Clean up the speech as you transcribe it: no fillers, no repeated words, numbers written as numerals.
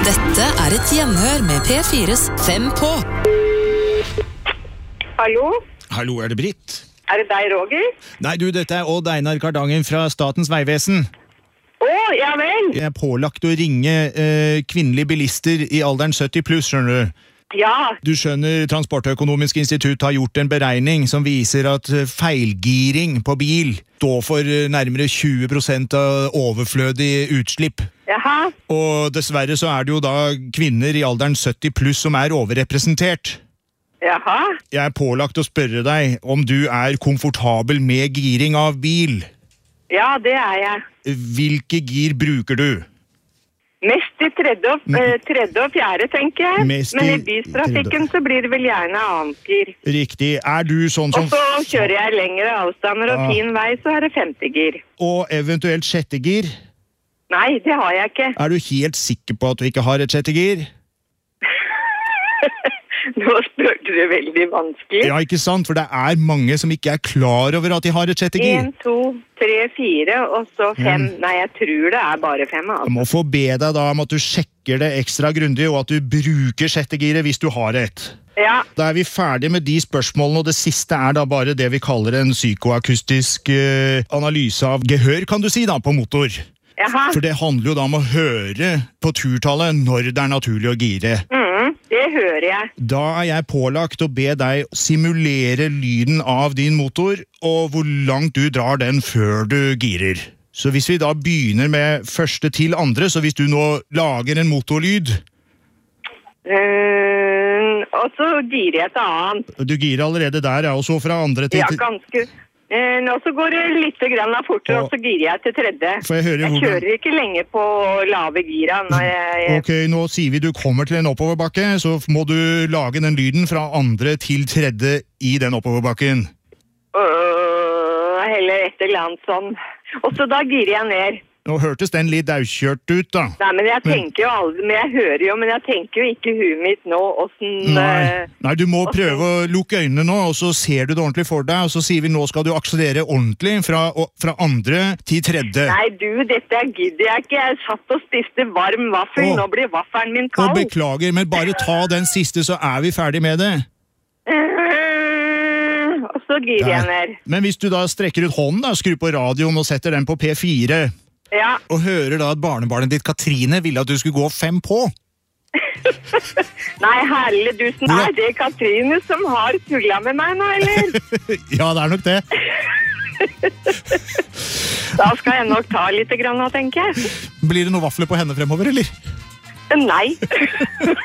Dette et gjenhør med P4's 5 på. Hallo? Hallo, det Britt? Det deg, Roger? Nei, du, dette Odd Einar Kardangen fra Statens vegvesen. Ja vel. Jeg pålagt å ringe kvinnelige bilister i alderen 70 pluss, skjønner du? Ja. Du skjønner, Transportøkonomisk institutt har gjort en beregning som viser at feilgiring på bil står for nærmere 20% av overflødig utslipp. Jaha. Og dessverre så det jo da kvinner i alderen 70 pluss som overrepresentert. Jaha. Jeg pålagt å spørre deg om du komfortabel med giring av bil. Ja, det jeg. Hvilke gir bruker du? Mest i tredje og fjerde, tenker jeg. Men i bystrafikken så blir det vel gjerne annet gir. Riktig. Du sånn som... Og så kjører jeg lengre avstander og fin vei, så det femte gir. Og eventuelt sjette gir? Nei, det har jeg ikke. Du helt sikker på at du ikke har et sjette gir? Nå spurte du veldig vanskelig. Ja, ikke sant? For det mange som ikke klar over at de har et sjette gir. 1, 2, 3, 4, og så 5. Nei, jeg tror det bare 5. Altså. Jeg må få be deg da om at du sjekker det ekstra grundig, og at du bruker sjette giret hvis du har et. Ja. Da vi ferdige med de spørsmålene, og det siste da bare det vi kaller en psykoakustisk analyse av gehør, kan du si da, på motor. Jaha. For det handler jo da om å høre på turtallet når det naturlig å gire. Det hører jeg. Da jeg pålagt å be deg simulere lyden av din motor, og hvor langt du drar den før du girer. Så hvis vi da begynner med første til andre, så hvis du nå lager en motorlyd... og så girer jeg til annet. Du girer allerede der, og så fra andre til... Ja, ganske... Nå så går det litt grann fortere, og så girer jeg til tredje. Jeg kjører ikke lenge på lave gira når jeg... Ok, nå sier vi du kommer til en oppoverbakke, så må du lage den lyden fra andre til tredje i den oppoverbakken. Heller et eller annet sånn. Og så da girer jeg ned. Nå hørtes den litt daukjørt ut, da. Nei, men jeg tenker jo aldri, men jeg hører jo, men jeg tenker jo ikke huet mitt nå, hvordan... Nei, du må prøve å lukke øynene nå, og så ser du det ordentlig for deg, og så sier vi nå skal du akselerere ordentlig fra andre til tredje. Nei, du, dette gidder jeg ikke. Jeg satt og spiste varm vaffel, nå blir vaffelen min kald. Beklager, men bare ta den siste, så vi ferdig med det. Og så girer jeg ned. Men hvis du da strekker ut hånden, skru på radioen og setter den på P4... Ja. Og hører da at barnebarnet ditt Katrine ville at du skulle gå 5 på? Nei, herledusen, det Katrine som har tullet med meg nå, eller? Ja, det nok det. Da skal jeg nok ta litt grann, tenker jeg. Blir det noe vafler på henne fremover, eller? Nei.